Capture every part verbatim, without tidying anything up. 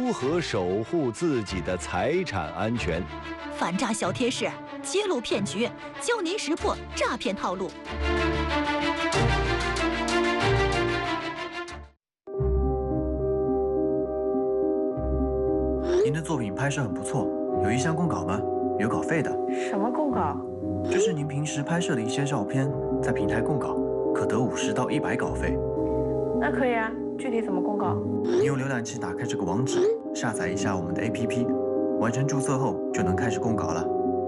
如何守护自己的财产安全。 反诈小贴士，揭露骗局，教您识破诈骗套路。 您的作品拍摄很不错，有意向供稿吗？有稿费的。 什么供稿？ 就是您平时拍摄的一些照片，在平台供稿，可得五十到一百稿费。 那可以啊，具体怎么供稿？ 你用浏览器打开这个网址，下载一下我们的 A P P， 完成注册后就能开始供稿了。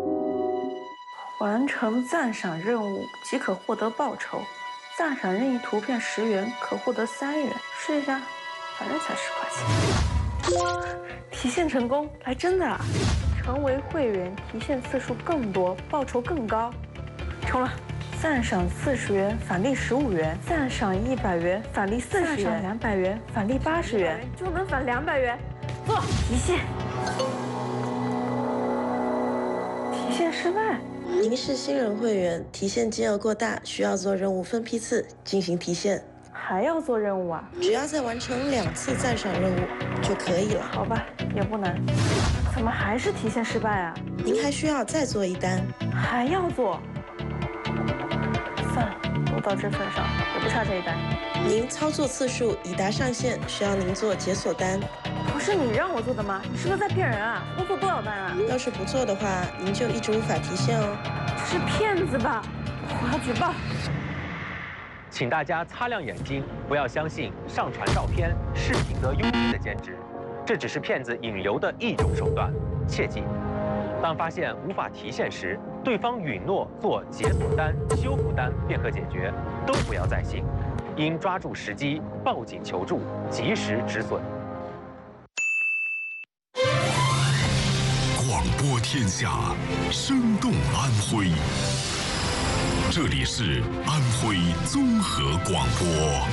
完成赞赏任务即可获得报酬，赞赏任意图片十元可获得三元。试一下，反正才十块钱。提现成功，来真的啊！成为会员，提现次数更多，报酬更高。冲了！赞赏四十元返利十五元，赞赏一百元返利四十元，赞赏两百元返利八十元，就能返两百元。做提现，提现失败。 您是新人会员，提现金额过大，需要做任务分批次进行提现。 还要做任务啊？ 只要再完成两次赞赏任务就可以了。 好吧，也不难。怎么还是提现失败啊？ 您还需要再做一单。 还要做？算了，都到这份上，也不差这一单。 您操作次数已达上限，需要您做解锁单。 不是你让我做的吗？你是不是在骗人啊？我做多少单啊？ 要是不做的话，您就一直无法提现哦。 是骗子吧？我要举报。 请大家擦亮眼睛，不要相信上传照片是品德优异的兼职，这只是骗子引流的一种手段。切记，当发现无法提现时，对方允诺做解锁单、修复单便可解决，都不要再信，应抓住时机报警求助，及时止损。 广播天下，生动安徽。这里是安徽综合广播。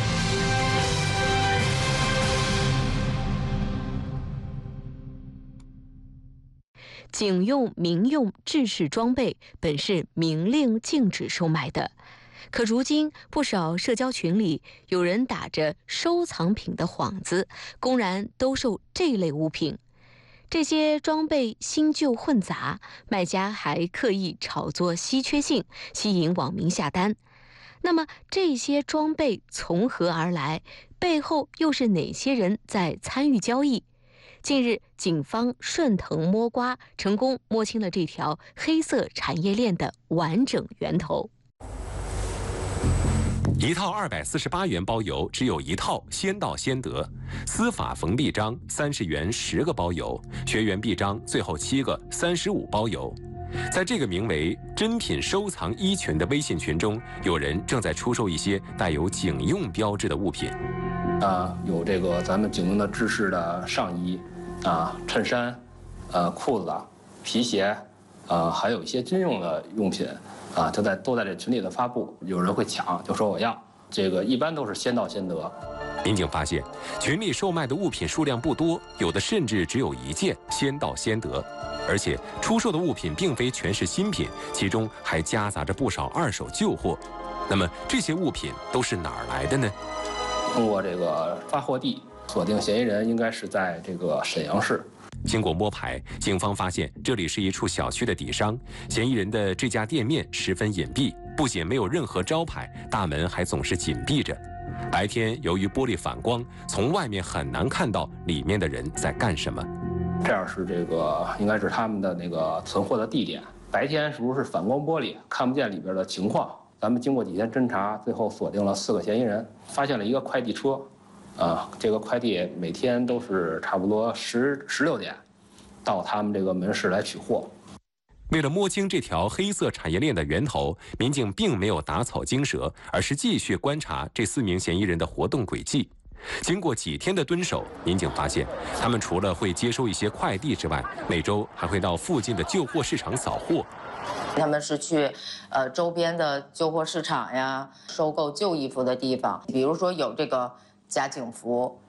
警用、民用制式装备本是明令禁止售卖的，可如今不少社交群里有人打着收藏品的幌子，公然兜售这类物品。这些装备新旧混杂，卖家还刻意炒作稀缺性，吸引网民下单。那么这些装备从何而来？背后又是哪些人在参与交易？近日，警方顺藤摸瓜，成功摸清了这条黑色产业链的完整源头。 一套二百四十八元包邮，只有一套，先到先得。司法缝臂章三十元十个包邮，学员臂章最后七个三十五包邮。在这个名为“珍品收藏一群”的微信群中，有人正在出售一些带有警用标志的物品。 啊，有这个咱们警用的制式的上衣，啊，衬衫，呃，裤子、皮鞋，啊，还有一些军用的用品。啊，就在都在这群里的发布，有人会抢，就说我要这个，一般都是先到先得。 民警发现，群里售卖的物品数量不多，有的甚至只有一件，先到先得。而且出售的物品并非全是新品，其中还夹杂着不少二手旧货。那么这些物品都是哪儿来的呢？ 通过这个发货地锁定嫌疑人，应该是在这个沈阳市。 经过摸排，警方发现这里是一处小区的底商，嫌疑人的这家店面十分隐蔽，不仅没有任何招牌，大门还总是紧闭着。白天由于玻璃反光，从外面很难看到里面的人在干什么。 这样是这个应该是他们的那个存货的地点，白天是不是反光玻璃看不见里边的情况？咱们经过几天侦查，最后锁定了四个嫌疑人，发现了一个快递车。啊，这个快递每天都是差不多十十六点到他们这个门市来取货。 为了摸清这条黑色产业链的源头，民警并没有打草惊蛇，而是继续观察这四名嫌疑人的活动轨迹。经过几天的蹲守，民警发现，他们除了会接收一些快递之外，每周还会到附近的旧货市场扫货。 他们是去呃周边的旧货市场呀，收购旧衣服的地方，比如说有这个家警服，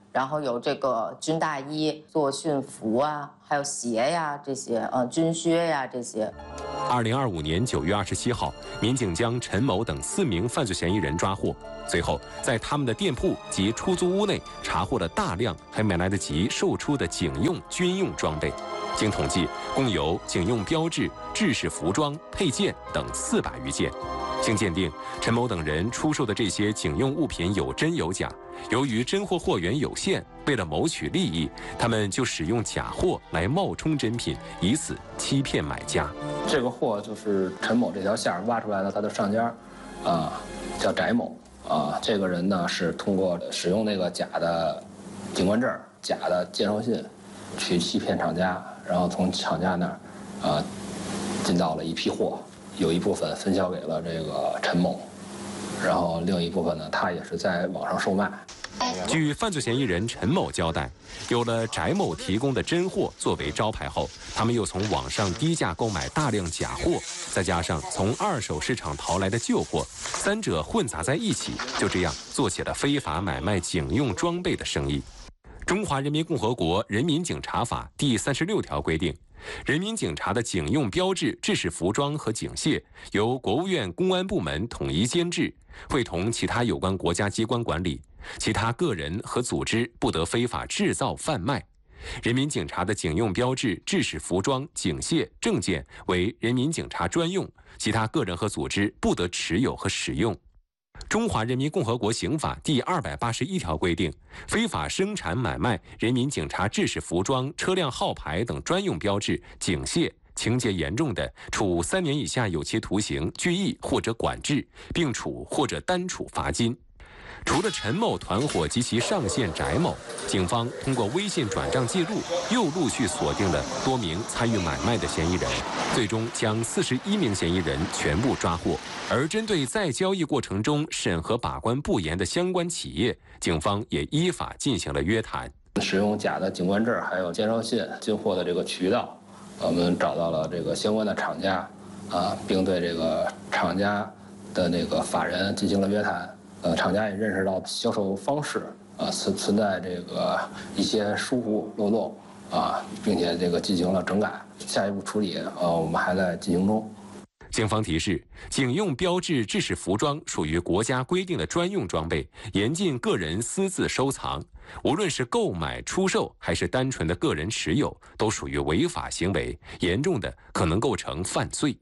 然后有这个军大衣、作训服啊，还有鞋呀这些，呃，军靴呀这些。 二零二五年九月二十七号，民警将陈某等四名犯罪嫌疑人抓获。随后，在他们的店铺及出租屋内查获了大量还没来得及售出的警用、军用装备。经统计，共有警用标志、制式服装、配件等四百余件。经鉴定，陈某等人出售的这些警用物品有真有假。由于真货货源有限，为了谋取利益，他们就使用假货来冒充真品，以此欺骗买家。 这个货就是陈某这条线挖出来的，他的上家，啊，叫翟某，啊，这个人呢是通过使用那个假的警官证、假的介绍信，去欺骗厂家，然后从厂家那儿，啊，进到了一批货，有一部分分销给了这个陈某。然后另一部分呢，他也是在网上售卖。 据犯罪嫌疑人陈某交代，有了翟某提供的真货作为招牌后，他们又从网上低价购买大量假货，再加上从二手市场淘来的旧货，三者混杂在一起，就这样做起了非法买卖警用装备的生意。中华人民共和国人民警察法第三十六条规定，人民警察的警用标志、制式服装和警械由国务院公安部门统一监制，会同其他有关国家机关管理，其他个人和组织不得非法制造、贩卖。人民警察的警用标志、制式服装、警械、证件为人民警察专用，其他个人和组织不得持有和使用。中华人民共和国刑法第二百八十一条规定，非法生产买卖人民警察制式服装、车辆号牌等专用标志、警械，情节严重的，处三年以下有期徒刑、拘役或者管制，并处或者单处罚金。除了陈某团伙及其上线翟某，警方通过微信转账记录，又陆续锁定了多名参与买卖的嫌疑人，最终将四十一名嫌疑人全部抓获。而针对在交易过程中审核把关不严的相关企业，警方也依法进行了约谈。 使用假的警官证还有介绍信进货的这个渠道，我们找到了这个相关的厂家，啊，并对这个厂家的那个法人进行了约谈。呃，厂家也认识到销售方式啊存存在这个一些疏忽漏洞啊，并且这个进行了整改。下一步处理呃，我们还在进行中。 警方提示，警用标志、制式服装属于国家规定的专用装备，严禁个人私自收藏。无论是购买、出售，还是单纯的个人持有，都属于违法行为，严重的可能构成犯罪。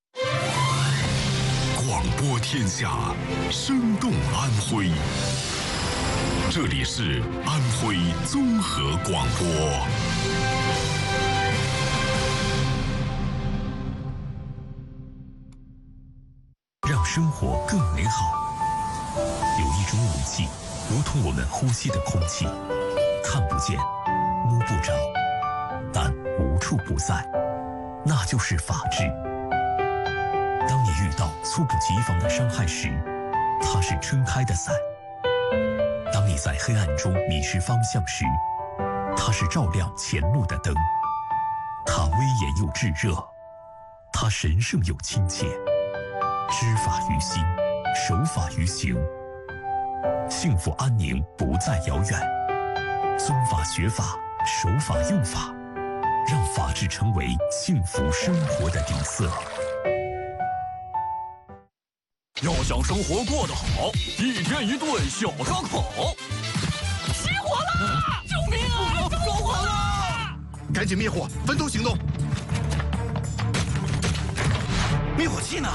广播天下，生动安徽。这里是安徽综合广播。 让生活更美好。有一种武器，如同我们呼吸的空气，看不见，摸不着，但无处不在，那就是法治。当你遇到猝不及防的伤害时，它是撑开的伞；当你在黑暗中迷失方向时，它是照亮前路的灯。它威严又炙热，它神圣又亲切。知法于心，守法于行，幸福安宁不再遥远。遵法学法，守法用法，让法治成为幸福生活的底色。 要想生活过得好，一天一顿小烧烤。 失火了！救命啊！着火了！ 赶紧灭火，分头行动。 灭火器呢？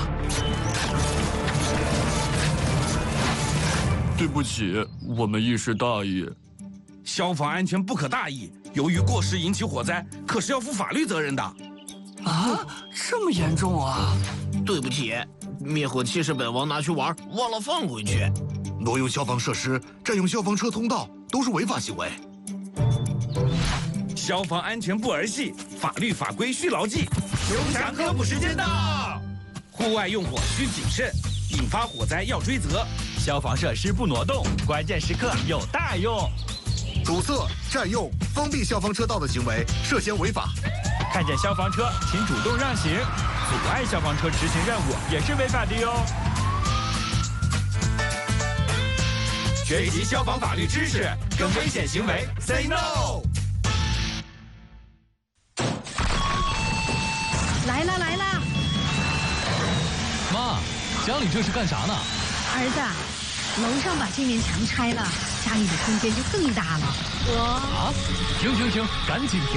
对不起，我们一时大意。 消防安全不可大意，由于过失引起火灾，可是要负法律责任的。 啊，这么严重啊！ 对不起，灭火器是本王拿去玩，忘了放回去。 挪用消防设施、占用消防车通道都是违法行为。 消防安全不儿戏，法律法规需牢记。 熊强科普时间到。 户外用火需谨慎，引发火灾要追责。 消防设施不挪动，关键时刻有大用。 堵塞、占用、封闭消防车道的行为涉嫌违法。 看见消防车，请主动让行。阻碍消防车执行任务也是违法的哟。 学习消防法律知识，跟危险行为 say no。 来啦来啦！ 妈，家里这是干啥呢？ 儿子，楼上把这面墙拆了，家里的空间就更大了。我啊，停停停，赶紧停！